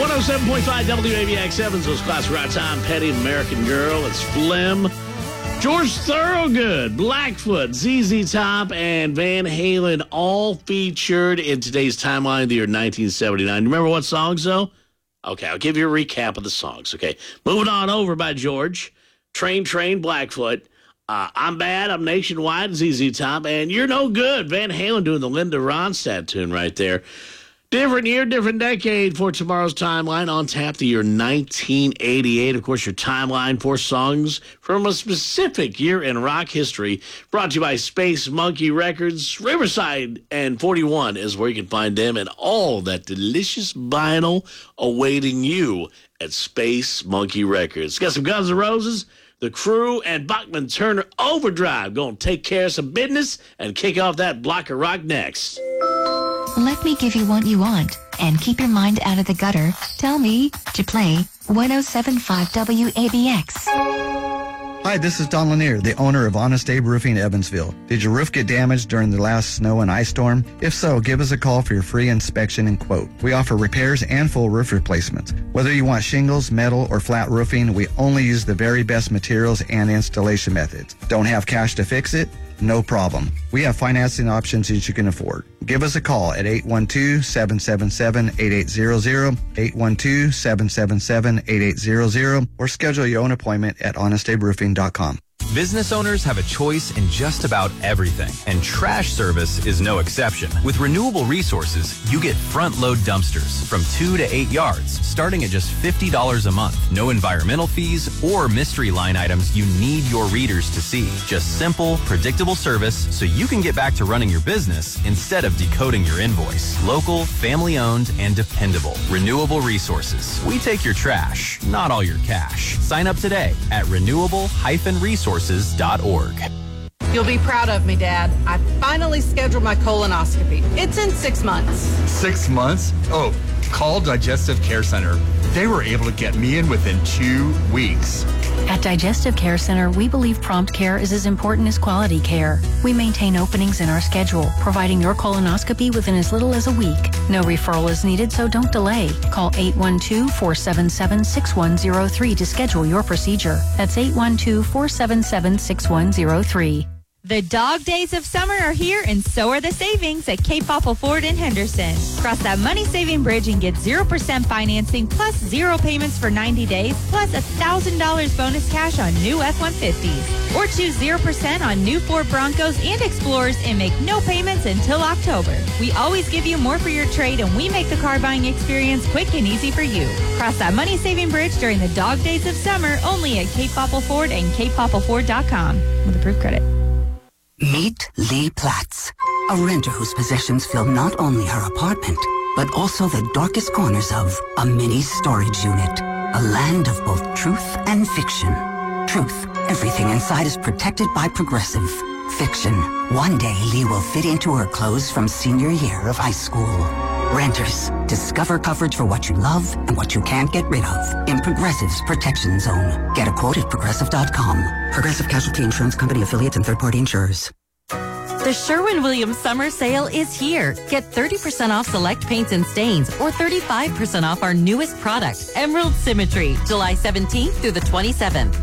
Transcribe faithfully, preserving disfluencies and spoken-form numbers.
one oh seven point five W A B X Evansville's Classic Rock. Tom Petty, American Girl. It's Phlegm. George Thorogood, Blackfoot, Z Z Top, and Van Halen all featured in today's timeline of the year nineteen seventy-nine. Remember what songs, though? Okay, I'll give you a recap of the songs, okay? Moving on over by George. Train, Train, Blackfoot. Uh, I'm Bad, I'm Nationwide, Z Z Top. And You're No Good, Van Halen doing the Linda Ronstadt tune right there. Different year, different decade for tomorrow's timeline. On tap, the year nineteen eighty-eight. Of course, your timeline for songs from a specific year in rock history. Brought to you by Space Monkey Records. Riverside and forty-one is where you can find them and all that delicious vinyl awaiting you at Space Monkey Records. Got some Guns N' Roses, The Crew, and Bachman Turner Overdrive. Going to take care of some business and kick off that block of rock next. Let me give you what you want, and keep your mind out of the gutter. Tell me to play one oh seven point five W A B X. Hi, this is Don Lanier, the owner of Honest Abe Roofing Evansville. Did your roof get damaged during the last snow and ice storm? If so, give us a call for your free inspection and quote. We offer repairs and full roof replacements. Whether you want shingles, metal, or flat roofing, we only use the very best materials and installation methods. Don't have cash to fix it? No problem. We have financing options that you can afford. Give us a call at eight one two, seven seven seven, eight eight zero zero, eight one two, seven seven seven, eight eight zero zero, or schedule your own appointment at honest abe roofing dot com. Business owners have a choice in just about everything, and trash service is no exception. With Renewable Resources, you get front-load dumpsters from two to eight yards, starting at just fifty dollars a month. No environmental fees or mystery line items you need your readers to see. Just simple, predictable service so you can get back to running your business instead of decoding your invoice. Local, family-owned, and dependable. Renewable Resources. We take your trash, not all your cash. Sign up today at renewable dash resources dot org. You'll be proud of me, Dad. I finally scheduled my colonoscopy. It's in six months. Six months? Oh, call Digestive Care Center. They were able to get me in within two weeks. At Digestive Care Center, we believe prompt care is as important as quality care. We maintain openings in our schedule, providing your colonoscopy within as little as a week. No referral is needed, so don't delay. Call eight one two, four seven seven, six one zero three to schedule your procedure. That's eight one two, four seven seven, six one zero three. The dog days of summer are here, and so are the savings at Cape Popple Ford in Henderson. Cross that money-saving bridge and get zero percent financing plus zero payments for ninety days, plus one thousand dollars bonus cash on new F one fifties. Or choose zero percent on new Ford Broncos and Explorers and make no payments until October. We always give you more for your trade, and we make the car buying experience quick and easy for you. Cross that money-saving bridge during the dog days of summer only at Cape Popple Ford and cape popple ford dot com with approved credit. Meet Lee Platts, a renter whose possessions fill not only her apartment, but also the darkest corners of a mini storage unit. A land of both truth and fiction. Truth, everything inside is protected by Progressive. Fiction, one day Lee will fit into her clothes from senior year of high school. Renters, discover coverage for what you love and what you can't get rid of in Progressive's Protection Zone. Get a quote at progressive dot com. Progressive Casualty Insurance Company affiliates and third-party insurers. The Sherwin-Williams Summer Sale is here. Get thirty percent off select paints and stains or thirty-five percent off our newest product, Emerald Symmetry, July seventeenth through the twenty-seventh.